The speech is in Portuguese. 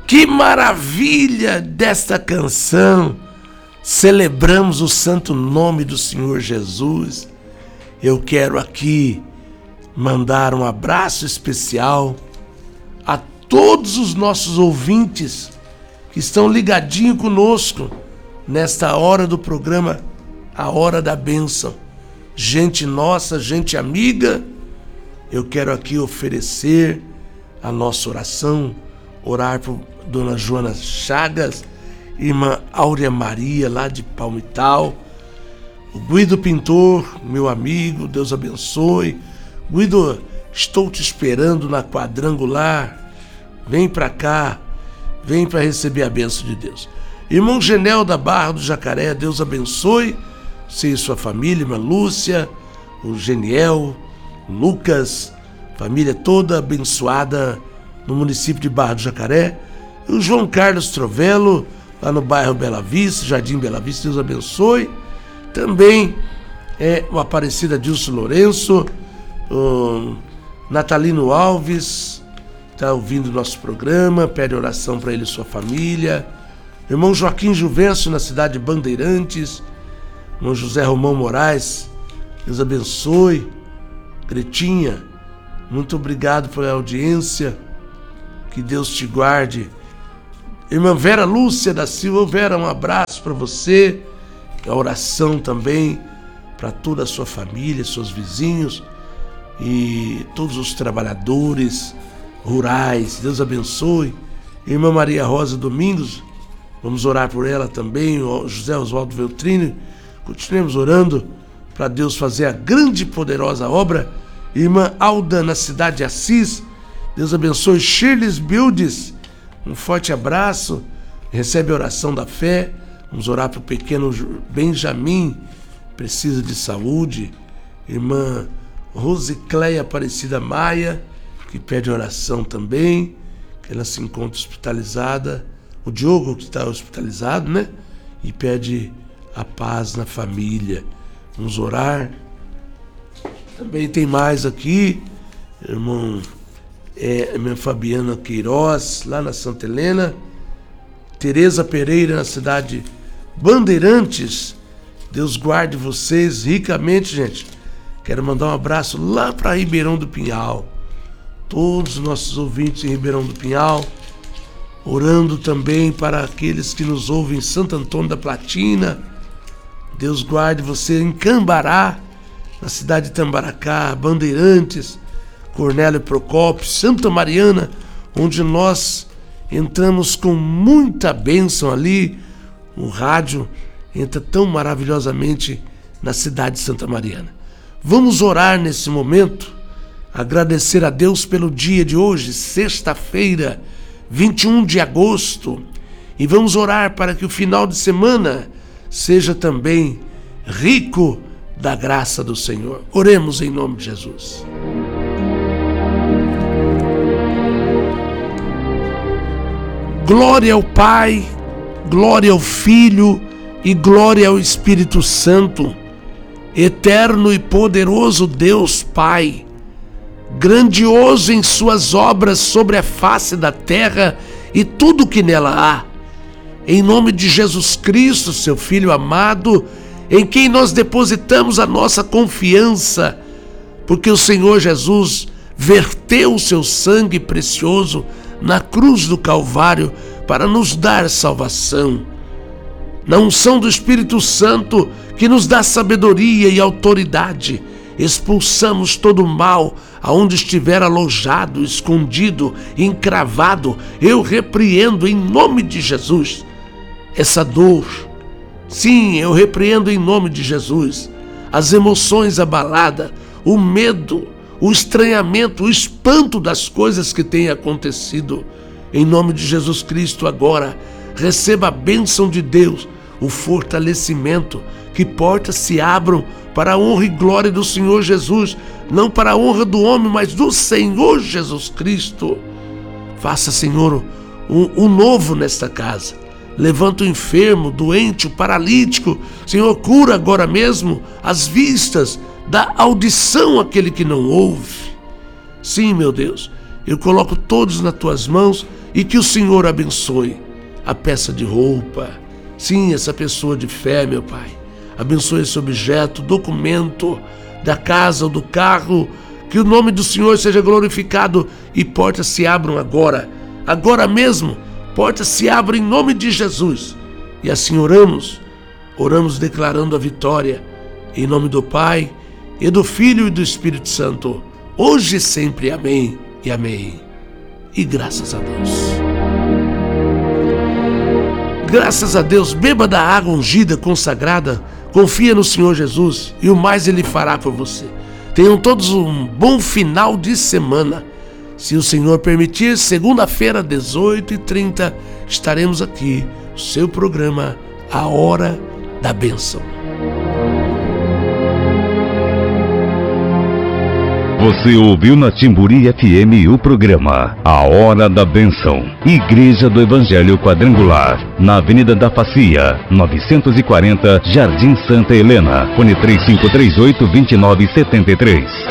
Que maravilha desta canção! Celebramos o santo nome do Senhor Jesus. Eu quero aqui mandar um abraço especial a todos os nossos ouvintes que estão ligadinhos conosco nesta hora do programa A Hora da Bênção. Gente nossa, gente amiga, eu quero aqui oferecer a nossa oração, orar por Dona Joana Chagas, irmã Áurea Maria, lá de Palmital, o Guido Pintor, meu amigo, Deus abençoe. Guido, estou te esperando na quadrangular, vem para cá, vem para receber a bênção de Deus. Irmão Genel da Barra do Jacaré, Deus abençoe você e sua família, irmã Lúcia, o Geniel, o Lucas, família toda abençoada no município de Barra do Jacaré. E o João Carlos Trovello, lá no bairro Bela Vista, Jardim Bela Vista, Deus abençoe. Também o Aparecida Dilson Lourenço, o Natalino Alves, está ouvindo o nosso programa, pede oração para ele e sua família. Irmão Joaquim Juvencio, na cidade de Bandeirantes. Irmão José Romão Moraes, Deus abençoe. Gretinha, muito obrigado pela audiência, que Deus te guarde. Irmã Vera Lúcia da Silva, Vera, um abraço para você, a oração também para toda a sua família, seus vizinhos e todos os trabalhadores rurais, Deus abençoe. Irmã Maria Rosa Domingos, vamos orar por ela também, o José Oswaldo Veltrino, continuemos orando para Deus fazer a grande e poderosa obra. Irmã Alda, na cidade de Assis, Deus abençoe. Shirley Builds, um forte abraço, recebe a oração da fé. Vamos orar para o pequeno Benjamin, precisa de saúde. Irmã Rosicléia Aparecida Maia, que pede oração também, que ela se encontra hospitalizada. O Diogo, que está hospitalizado, né? E pede a paz na família. Vamos orar. Também tem mais aqui, irmã Fabiana Queiroz, lá na Santa Helena. Tereza Pereira, na cidade Bandeirantes. Deus guarde vocês ricamente, gente. Quero mandar um abraço lá para Ribeirão do Pinhal. Todos os nossos ouvintes em Ribeirão do Pinhal. Orando também para aqueles que nos ouvem em Santo Antônio da Platina. Deus guarde você em Cambará, na cidade de Tambaracá, Bandeirantes, Cornélio Procópio, Santa Mariana, onde nós entramos com muita bênção ali. O rádio entra tão maravilhosamente na cidade de Santa Mariana. Vamos orar nesse momento, agradecer a Deus pelo dia de hoje, sexta-feira, 21 de agosto, e vamos orar para que o final de semana seja também rico da graça do Senhor. Oremos em nome de Jesus. Glória ao Pai, glória ao Filho e glória ao Espírito Santo, eterno e poderoso Deus Pai, grandioso em suas obras sobre a face da terra e tudo que nela há. Em nome de Jesus Cristo, seu Filho amado, em quem nós depositamos a nossa confiança, porque o Senhor Jesus verteu o seu sangue precioso na cruz do Calvário para nos dar salvação. Na unção do Espírito Santo, que nos dá sabedoria e autoridade, expulsamos todo o mal aonde estiver alojado, escondido, encravado. Eu repreendo em nome de Jesus essa dor. Sim, eu repreendo em nome de Jesus as emoções abaladas, o medo, o estranhamento, o espanto das coisas que têm acontecido. Em nome de Jesus Cristo, agora receba a bênção de Deus, o fortalecimento, que portas se abram para a honra e glória do Senhor Jesus, não para a honra do homem, mas do Senhor Jesus Cristo. Faça, Senhor, um novo nesta casa. Levanta o enfermo, doente, o paralítico. Senhor, cura agora mesmo as vistas, dá audição àquele que não ouve. Sim, meu Deus, eu coloco todos nas tuas mãos e que o Senhor abençoe a peça de roupa. Sim, essa pessoa de fé, meu Pai. Abençoe esse objeto, documento da casa ou do carro. Que o nome do Senhor seja glorificado e portas se abram agora. Agora mesmo, portas se abram em nome de Jesus. E assim oramos declarando a vitória. Em nome do Pai, e do Filho e do Espírito Santo. Hoje e sempre. Amém e amém. E graças a Deus. Graças a Deus, beba da água ungida, consagrada, confia no Senhor Jesus e o mais Ele fará por você. Tenham todos um bom final de semana. Se o Senhor permitir, segunda-feira, 18h30, estaremos aqui, no seu programa, A Hora da Bênção. Você ouviu na Timburi FM o programa A Hora da Bênção. Igreja do Evangelho Quadrangular, na Avenida da Facia, 940, Jardim Santa Helena, fone 3538-2973.